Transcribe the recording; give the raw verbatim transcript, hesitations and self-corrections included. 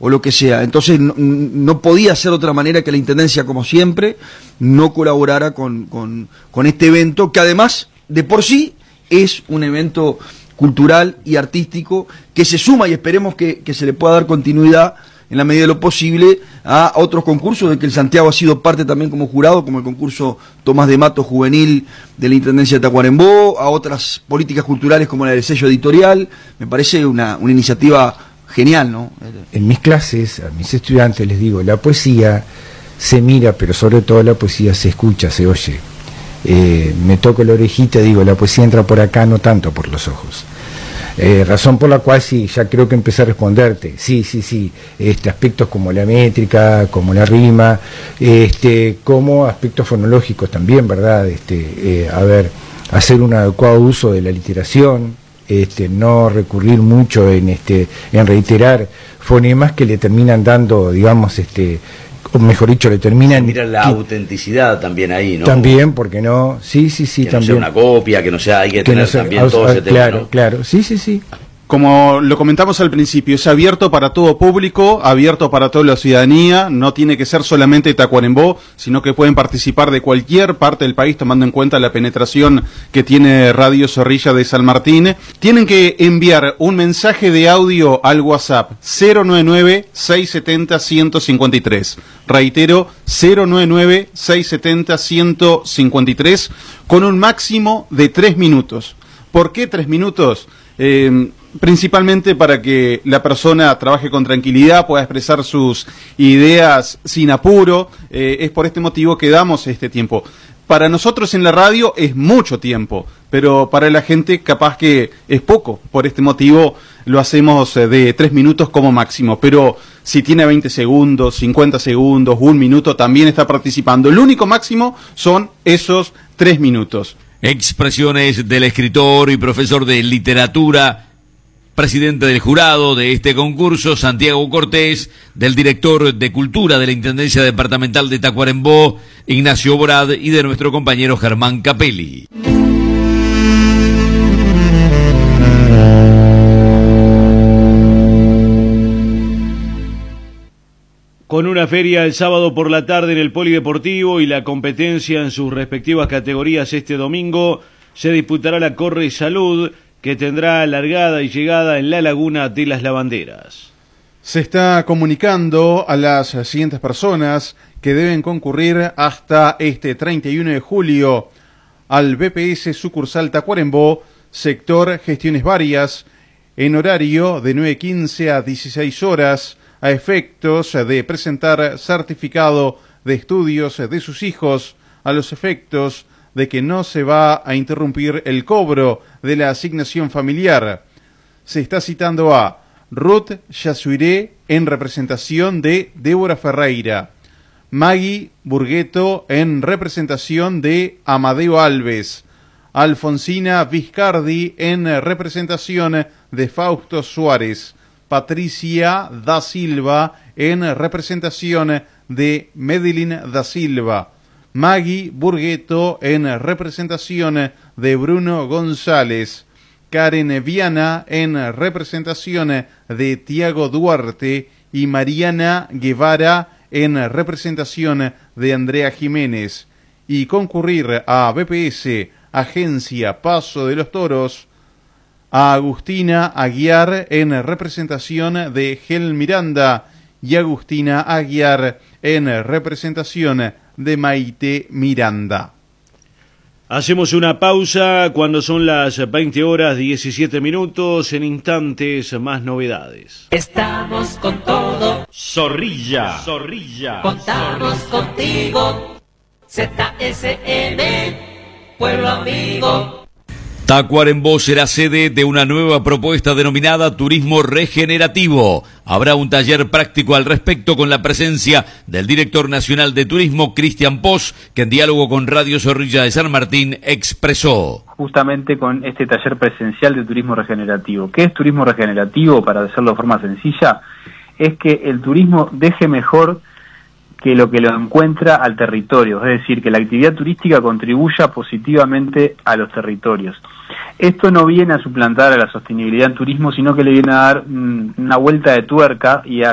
o lo que sea. Entonces no, no podía ser de otra manera que la Intendencia, como siempre, no colaborara con, con, con este evento, que además, de por sí, es un evento cultural y artístico que se suma, y esperemos que, que se le pueda dar continuidad en la medida de lo posible a otros concursos de que el Santiago ha sido parte también como jurado, como el concurso Tomás de Mato Juvenil de la Intendencia de Tacuarembó, a otras políticas culturales como la del sello editorial. Me parece una, una iniciativa genial, ¿no? En mis clases, a mis estudiantes les digo, la poesía se mira, pero sobre todo la poesía se escucha, se oye. Eh, me toco la orejita y digo, la poesía entra por acá, no tanto por los ojos. Eh, razón por la cual sí, ya creo que empecé a responderte. Sí, sí, sí, este, aspectos como la métrica, como la rima, este, como aspectos fonológicos también, ¿verdad? Este, eh, a ver, hacer un adecuado uso de la literación, este, no recurrir mucho en, este, en reiterar fonemas que le terminan dando, digamos, este, o mejor dicho, le terminan... Mira la autenticidad también ahí, ¿no? También, porque no, sí, sí, sí, que también. Que no sea una copia, que no sea, hay que, que tener no sea, también a, todo a, ese tema, claro, ¿no? Claro, sí, sí, sí. Como lo comentamos al principio, es abierto para todo público, abierto para toda la ciudadanía, no tiene que ser solamente Tacuarembó, sino que pueden participar de cualquier parte del país, tomando en cuenta la penetración que tiene Radio Zorrilla de San Martín. Tienen que enviar un mensaje de audio al WhatsApp cero nueve nueve, seis siete cero, uno cinco tres. Reitero, cero nueve nueve, seis siete cero, uno cinco tres, con un máximo de tres minutos. ¿Por qué tres minutos? Eh, principalmente para que la persona trabaje con tranquilidad, pueda expresar sus ideas sin apuro. Eh, es por este motivo que damos este tiempo. Para nosotros en la radio es mucho tiempo, pero para la gente capaz que es poco. Por este motivo lo hacemos de tres minutos como máximo, pero si tiene veinte segundos, cincuenta segundos, un minuto, también está participando. El único máximo son esos tres minutos. Expresiones del escritor y profesor de literatura, presidente del jurado de este concurso, Santiago Cortés, del director de Cultura de la Intendencia Departamental de Tacuarembó, Ignacio Borad, y de nuestro compañero Germán Capelli. Con una feria el sábado por la tarde en el Polideportivo y la competencia en sus respectivas categorías este domingo, se disputará la Corre Salud, que tendrá largada y llegada en la Laguna de las Lavanderas. Se está comunicando a las siguientes personas que deben concurrir hasta este treinta y uno de julio al B P S sucursal Tacuarembó, sector Gestiones Varias, en horario de nueve quince a dieciséis horas, a efectos de presentar certificado de estudios de sus hijos, a los efectos de que no se va a interrumpir el cobro de la asignación familiar. Se está citando a Ruth Yasuiré en representación de Débora Ferreira, Maggie Burgueto en representación de Amadeo Alves, Alfonsina Viscardi en representación de Fausto Suárez, Patricia da Silva en representación de Medellín da Silva, Maggie Burgueto en representación de Bruno González, Karen Viana en representación de Tiago Duarte y Mariana Guevara en representación de Andrea Jiménez, y concurrir a B P S, Agencia Paso de los Toros, a Agustina Aguiar en representación de Gel Miranda y Agustina Aguiar en representación de Maite Miranda. Hacemos una pausa cuando son las veinte horas diecisiete minutos, en instantes más novedades. Estamos con todo. Zorrilla, Zorrilla. Contamos contigo. Z S M, pueblo amigo. Tacuarembó será sede de una nueva propuesta denominada Turismo Regenerativo. Habrá un taller práctico al respecto con la presencia del director nacional de turismo, Cristian Pos, que en diálogo con Radio Zorrilla de San Martín expresó. Justamente con este taller presencial de turismo regenerativo. ¿Qué es turismo regenerativo? Para hacerlo de forma sencilla, es que el turismo deje mejor que lo que lo encuentra al territorio, es decir, que la actividad turística contribuya positivamente a los territorios. Esto no viene a suplantar a la sostenibilidad en turismo, sino que le viene a dar mm, una vuelta de tuerca y a